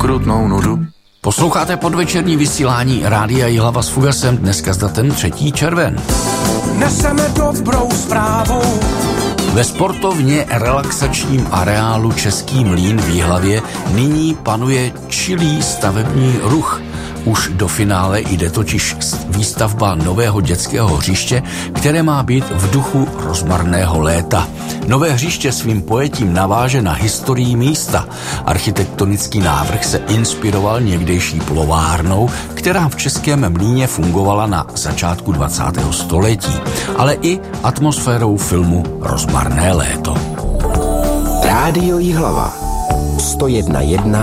ukrutnou nudu. Posloucháte podvečerní vysílání Rádia Jihlava s Fugasem dneska s datem 3. červen. Neseme dobrou zprávu. Ve sportovně relaxačním areálu Český Mlýn v Jihlavě nyní panuje čilý stavební ruch. Už do finále jde totiž výstavba nového dětského hřiště, které má být v duchu rozmarného léta. Nové hřiště svým pojetím naváže na historii místa. Architektonický návrh se inspiroval někdejší plovárnou, která v Českém Mlýně fungovala na začátku 20. století, ale i atmosférou filmu Rozmarné léto. Rádio Jihlava 101,1